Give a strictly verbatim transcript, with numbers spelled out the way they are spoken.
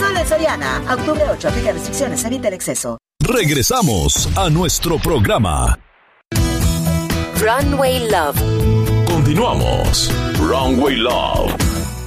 Solo en Soriana. A octubre ocho, aplica restricciones, evita el exceso. Regresamos a nuestro programa. Runway Love. Continuamos. Runway Love.